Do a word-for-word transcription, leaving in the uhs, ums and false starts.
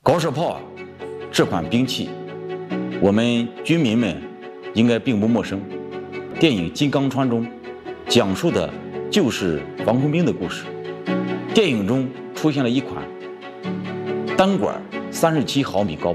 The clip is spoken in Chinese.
高射炮啊，这款兵器，我们军民们应该并不陌生。电影《金刚川》中讲述的就是防空兵的故事。电影中出现了一款单管三十七毫米高